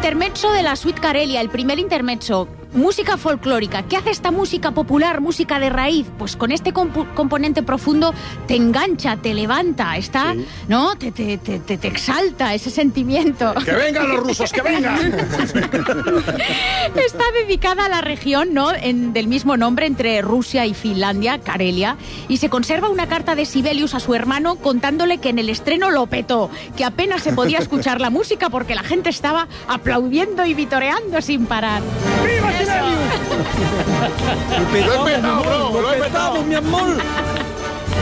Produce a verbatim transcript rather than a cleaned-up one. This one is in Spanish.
Intermezzo de la Suite Karelia, el primer intermezzo. Música folclórica. ¿Qué hace esta música popular, música de raíz? Pues con este comp- componente profundo te engancha, te levanta, está, sí. ¿no? Te, te, te, te, te exalta ese sentimiento. ¡Que vengan los rusos, que vengan! Está dedicada a la región, ¿no? En, del mismo nombre entre Rusia y Finlandia, Karelia, y se conserva una carta de Sibelius a su hermano contándole que en el estreno lo petó, que apenas se podía escuchar la música porque la gente estaba aplaudiendo y vitoreando sin parar. ¡Viva Sibelius! Lo he petado, mi amor, lo he petado, mi amor.